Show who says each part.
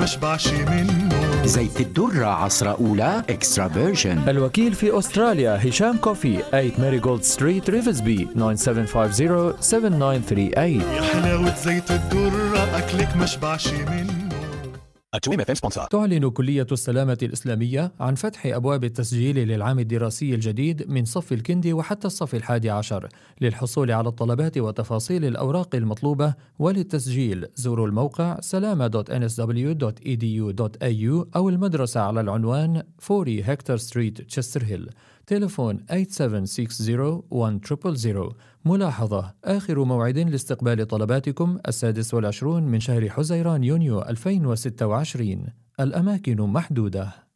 Speaker 1: مشبعش منه.
Speaker 2: زيت الدرة عصرة أولى إكسترا فيرجن.
Speaker 3: الوكيل في أستراليا هشام كوفي 8 ماريغولد ستريت ريفزبي 9750-7938.
Speaker 1: يا حلاوة زيت الدرة أكلك مشبعش منه.
Speaker 3: تعلن كلية السلامة الإسلامية عن فتح أبواب التسجيل للعام الدراسي الجديد من صف الكندي وحتى الصف 11. للحصول على الطلبات وتفاصيل الأوراق المطلوبة وللتسجيل زوروا الموقع salama.nsw.edu.au أو المدرسة على العنوان 40 هكتور ستريت تشستر هيل. تليفون 8760-1000. ملاحظة: آخر موعد لاستقبال طلباتكم 26 من شهر حزيران يونيو 2026. الأماكن محدودة.